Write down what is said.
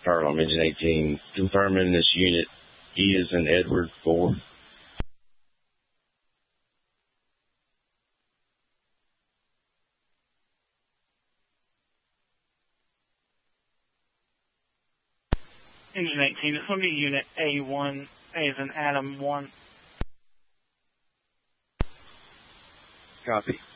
Starlom Engine 18, confirming this unit is an Edward 4. Engine 18, it's going to be unit A1, A is in Adam 1. Copy.